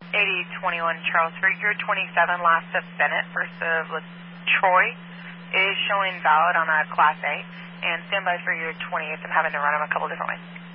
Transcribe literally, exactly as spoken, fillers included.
eighty twenty-one Charles for your twenty-seven last of Bennett, first of Troy, is showing valid on a Class A, and stand by for your twenty-eighth. I'm having to run them a couple different ways.